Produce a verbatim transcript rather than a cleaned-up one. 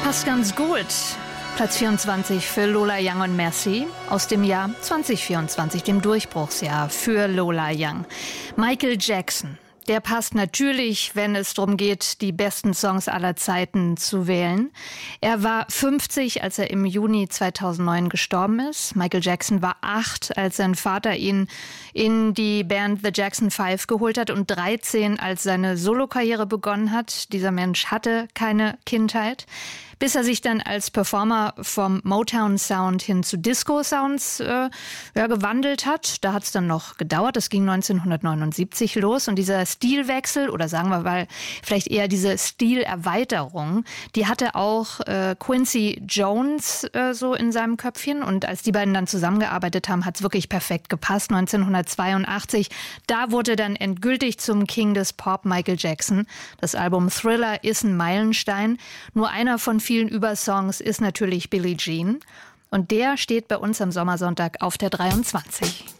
passt ganz gut. Platz vierundzwanzig für Lola Young und Merci aus dem Jahr zwanzig vierundzwanzig, dem Durchbruchsjahr für Lola Young. Michael Jackson, der passt natürlich, wenn es darum geht, die besten Songs aller Zeiten zu wählen. Er war fünfzig, als er im Juni zweitausendneun gestorben ist. Michael Jackson war acht, als sein Vater ihn in die Band The Jackson Five geholt hat und dreizehn, als seine Solokarriere begonnen hat. Dieser Mensch hatte keine Kindheit, bis er sich dann als Performer vom Motown-Sound hin zu Disco-Sounds äh, ja, gewandelt hat. Da hat es dann noch gedauert. Das ging neunzehnhundertneunundsiebzig los. Und dieser Stilwechsel, oder sagen wir mal vielleicht eher diese Stilerweiterung, die hatte auch äh, Quincy Jones äh, so in seinem Köpfchen. Und als die beiden dann zusammengearbeitet haben, hat es wirklich perfekt gepasst. neunzehnhundertzweiundachtzig, da wurde dann endgültig zum King des Pop Michael Jackson. Das Album Thriller ist ein Meilenstein. Nur einer von vielen Übersongs ist natürlich Billie Jean. Und der steht bei uns am Sommersonntag auf der dreiundzwanzig.